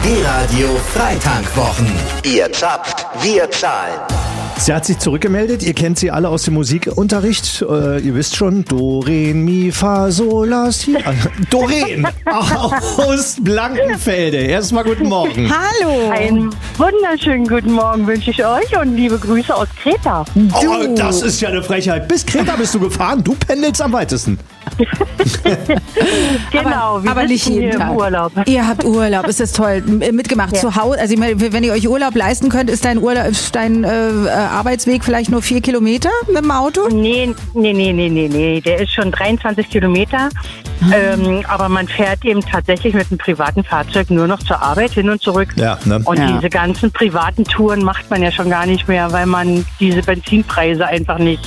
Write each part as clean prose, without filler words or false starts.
BB Radio Freitank-Wochen. Ihr zapft, wir zahlen. Sie hat sich zurückgemeldet. Ihr kennt sie alle aus dem Musikunterricht. Ihr wisst schon, Do, Re, Mi, Fa, Sol, La, Si. Doreen aus Blankenfelde. Erstmal guten Morgen. Hallo. Einen wunderschönen guten Morgen wünsche ich euch und liebe Grüße aus Kreta. Oh, das ist ja eine Frechheit. Bis Kreta bist du gefahren. Du pendelst am weitesten. Genau, wir aber nicht sitzen jeden hier Tag. im Urlaub. Ihr habt Urlaub, ist das toll. Mitgemacht zu Hause. Also ich meine, wenn ihr euch Urlaub leisten könnt, ist dein Arbeitsweg vielleicht nur 4 Kilometer mit dem Auto? Nee. Der ist schon 23 Kilometer. Aber man fährt eben tatsächlich mit einem privaten Fahrzeug nur noch zur Arbeit hin und zurück. Ja, ne? Und Ja. diese ganzen privaten Touren macht man ja schon gar nicht mehr, weil man diese Benzinpreise einfach nicht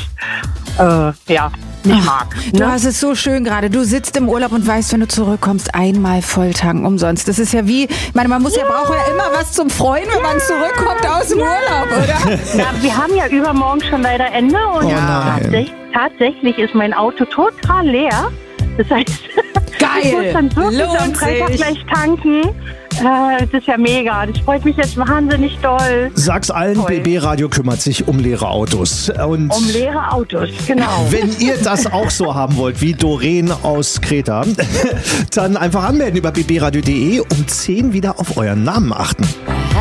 mag. Du Ne? hast es so schön gerade. Du sitzt im Urlaub und weißt, wenn du zurückkommst, einmal volltanken umsonst. Das ist ja wie, ich meine, braucht ja immer was zum Freuen, wenn man zurückkommt aus dem Urlaub, oder? Ja, wir haben ja übermorgen schon leider Ende und nein. tatsächlich ist mein Auto total leer. Das heißt, ich muss Geil. dann wirklich am Lohnt Freitag sich. gleich tanken. Das ist ja mega. Das freut mich jetzt wahnsinnig doll. Sag's allen, Toll. BB Radio kümmert sich um leere Autos. Und Um leere Autos, genau. wenn ihr das auch so haben wollt wie Doreen aus Kreta, dann einfach anmelden über bbradio.de, um 10 wieder auf euren Namen achten.